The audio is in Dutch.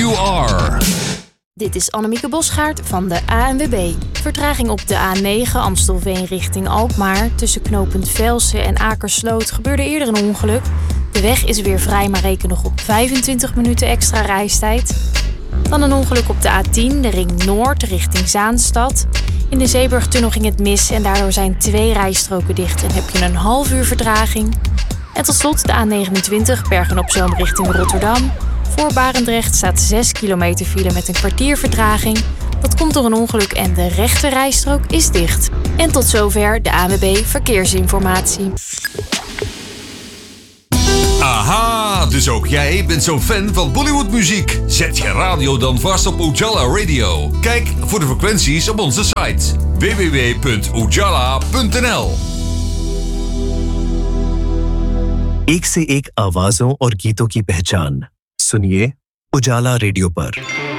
you are. Dit is Annemieke Bosgaard van de ANWB. Vertraging op de A9 Amstelveen richting Alkmaar. Tussen knooppunt Velsen en Akersloot gebeurde eerder een ongeluk. De weg is weer vrij, maar reken nog op 25 minuten extra reistijd. Dan een ongeluk op de A10, de Ring Noord richting Zaanstad. In de Zeeburgtunnel ging het mis en daardoor zijn 2 rijstroken dicht en heb je een half uur vertraging. En tot slot de A29 Bergen-op-Zoom richting Rotterdam. Voor Barendrecht staat 6 kilometer file met een kwartier vertraging. Dat komt door een ongeluk en de rechte rijstrook is dicht. En tot zover de ANWB Verkeersinformatie. Aha, dus ook jij bent zo'n fan van Bollywoodmuziek. Zet je radio dan vast op Ujala Radio. Kijk voor de frequenties op onze site www.ujala.nl. एक से एक आवाजों और गीतों की पहचान सुनिए उजाला रेडियो पर।